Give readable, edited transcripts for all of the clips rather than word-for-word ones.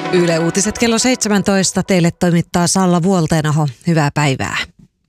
Yle Uutiset kello 17. Teille toimittaa Salla Vuoltenaho. Hyvää päivää.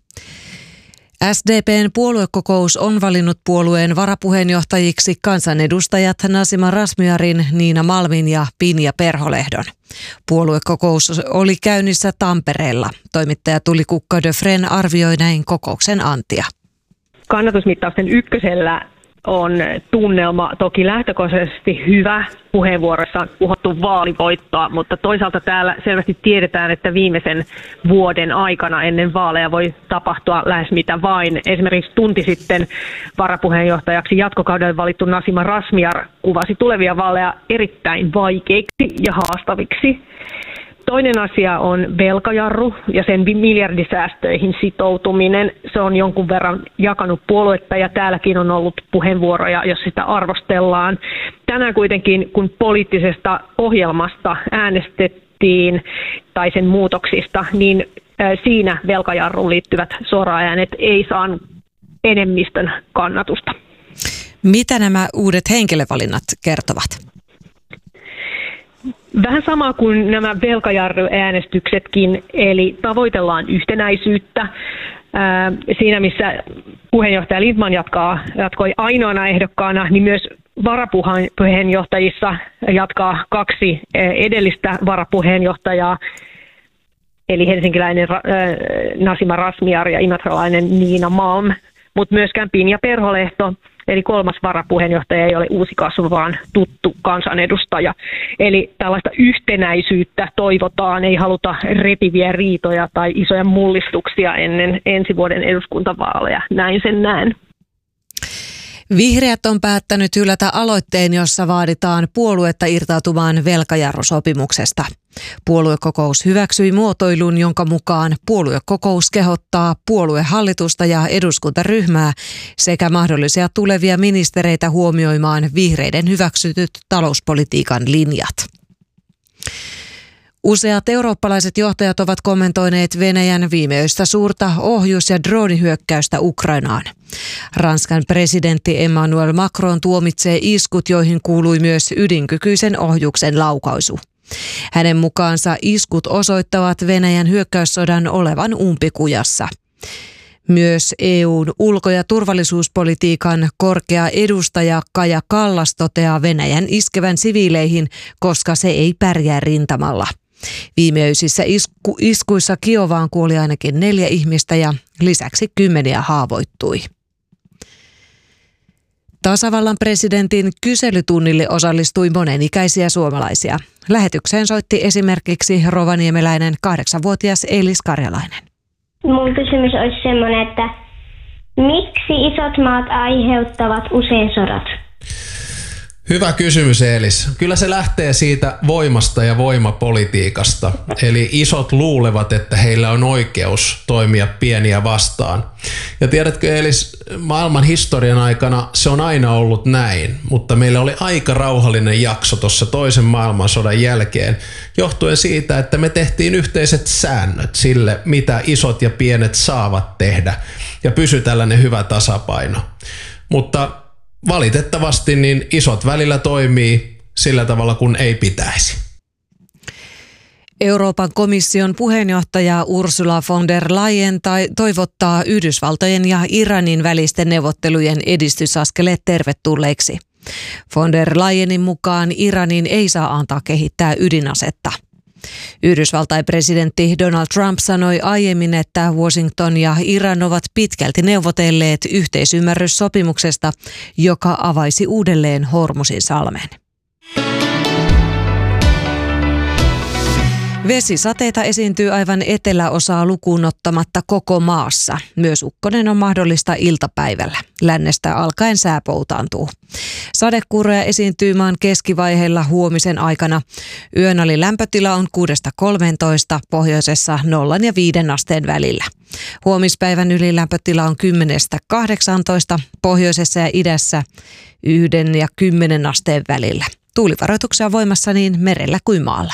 SDP:n puoluekokous on valinnut puolueen varapuheenjohtajiksi kansanedustajat Nasima Razmyarin, Niina Malmin ja Pinja Perholehdon. Puoluekokous oli käynnissä Tampereella. Toimittaja Tuli Kukko-Döfren arvioi näin kokouksen antia. Kannatusmittausten ykkösellä on tunnelma toki lähtökohtaisesti hyvä. Puheenvuorossa on puhuttu vaalivoittoa, mutta toisaalta täällä selvästi tiedetään, että viimeisen vuoden aikana ennen vaaleja voi tapahtua lähes mitä vain. Esimerkiksi tunti sitten varapuheenjohtajaksi jatkokaudelle valittu Nasima Razmyar kuvasi tulevia vaaleja erittäin vaikeiksi ja haastaviksi. Toinen asia on velkajarru ja sen miljardisäästöihin sitoutuminen. Se on jonkun verran jakanut puoluetta ja täälläkin on ollut puheenvuoroja, jos sitä arvostellaan. Tänään kuitenkin, kun poliittisesta ohjelmasta äänestettiin tai sen muutoksista, niin siinä velkajarruun liittyvät soraäänet ei saanut enemmistön kannatusta. Mitä nämä uudet henkilövalinnat kertovat? Vähän sama kuin nämä velkajarruäänestyksetkin, eli tavoitellaan yhtenäisyyttä. Siinä missä puheenjohtaja Lindtman jatkoi ainoana ehdokkaana, niin myös varapuheenjohtajissa jatkaa kaksi edellistä varapuheenjohtajaa, eli helsinkiläinen Nasima Razmyar ja imatralainen Niina Malm, mutta myöskään Pinja Perholehto. Eli kolmas varapuheenjohtaja ei ole uusi kasvu, vaan tuttu kansanedustaja. Eli tällaista yhtenäisyyttä toivotaan, ei haluta repiviä riitoja tai isoja mullistuksia ennen ensi vuoden eduskuntavaaleja. Näin sen näen. Vihreät on päättänyt hylätä aloitteen, jossa vaaditaan puoluetta irtautumaan velkajarrusopimuksesta. Puoluekokous hyväksyi muotoilun, jonka mukaan puoluekokous kehottaa puoluehallitusta ja eduskuntaryhmää sekä mahdollisia tulevia ministereitä huomioimaan vihreiden hyväksytyt talouspolitiikan linjat. Useat eurooppalaiset johtajat ovat kommentoineet Venäjän viimeistä suurta ohjus- ja droonihyökkäystä Ukrainaan. Ranskan presidentti Emmanuel Macron tuomitsee iskut, joihin kuului myös ydinkykyisen ohjuksen laukaisu. Hänen mukaansa iskut osoittavat Venäjän hyökkäyssodan olevan umpikujassa. Myös EU:n ulko- ja turvallisuuspolitiikan korkea edustaja Kaja Kallas toteaa Venäjän iskevän siviileihin, koska se ei pärjää rintamalla. Viimeisissä iskuissa Kiovaan kuoli ainakin 4 ihmistä ja lisäksi 10 haavoittui. Tasavallan presidentin kyselytunnille osallistui monenikäisiä suomalaisia. Lähetykseen soitti esimerkiksi rovaniemeläinen 8-vuotias Elis Karjalainen. Mun kysymys olisi semmoinen, että miksi isot maat aiheuttavat usein sodat? Hyvä kysymys, Elis. Kyllä se lähtee siitä voimasta ja voimapolitiikasta. Eli isot luulevat, että heillä on oikeus toimia pieniä vastaan. Ja tiedätkö, Elis, maailman historian aikana se on aina ollut näin, mutta meillä oli aika rauhallinen jakso tuossa toisen maailmansodan jälkeen, johtuen siitä, että me tehtiin yhteiset säännöt sille, mitä isot ja pienet saavat tehdä, ja pysyi tällainen hyvä tasapaino. Mutta valitettavasti niin isot välillä toimii sillä tavalla, kun ei pitäisi. Euroopan komission puheenjohtaja Ursula von der Leyen toivottaa Yhdysvaltojen ja Iranin välisten neuvottelujen edistysaskeleet tervetulleiksi. Von der Leyenin mukaan Iranin ei saa antaa kehittää ydinasetta. Yhdysvaltain presidentti Donald Trump sanoi aiemmin, että Washington ja Iran ovat pitkälti neuvotelleet yhteisymmärryssopimuksesta, joka avaisi uudelleen Hormuzin salmen. Vesisateita esiintyy aivan eteläosaa lukuun ottamatta koko maassa. Myös ukkonen on mahdollista iltapäivällä. Lännestä alkaen sää poutaantuu. Sadekuuroja esiintyy maan keskivaiheilla huomisen aikana. Yön lämpötila on 6-13, pohjoisessa 0 ja 5 asteen välillä. Huomispäivän ylilämpötila on 10-18, pohjoisessa ja idässä 1 ja 10 asteen välillä. Tuulivaroituksia on voimassa niin merellä kuin maalla.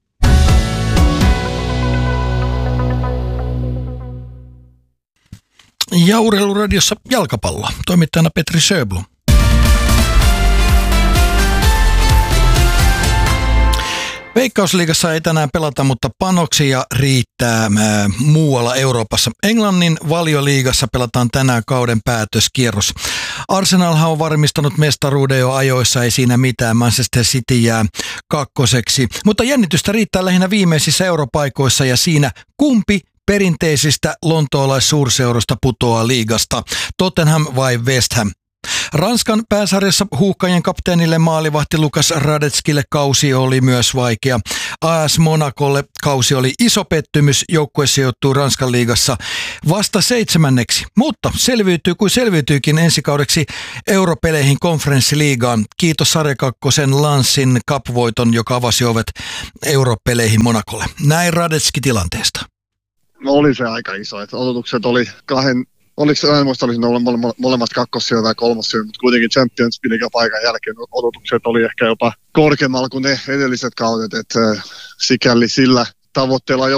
Ja Urheiluradiossa jalkapallo. Toimittajana Petri Sjöblom. Veikkausliigassa ei tänään pelata, mutta panoksia riittää muualla Euroopassa. Englannin Valioliigassa pelataan tänään kauden päätöskierros. Arsenalhan on varmistanut mestaruuden jo ajoissa, ei siinä mitään. Manchester City jää kakkoseksi. Mutta jännitystä riittää lähinnä viimeisissä europaikoissa ja siinä kumpi perinteisistä lontoolais-suurseuroista putoaa liigasta. Tottenham vai West Ham? Ranskan pääsarjassa Huuhkajien kapteenille maalivahti Lucas Radetskille kausi oli myös vaikea. AS Monacolle kausi oli iso pettymys, joukkue sijoittuu Ranskan liigassa vasta 7. Mutta selviytyy kuin selviytyykin ensi kaudeksi europeleihin konferenssiliigaan. Kiitos sarjakakkosen Lansin Cup-voiton, joka avasi ovet europeleihin Monacolle. Näin Radetski tilanteesta. No oli se aika iso, että odotukset oli oliko se en muista, molemmat kakkossijoja tai kolmossijoja, mutta kuitenkin Champions League paikan jälkeen odotukset oli ehkä jopa korkeammalla kuin ne edelliset kaudet, että sikäli sillä tavoitteella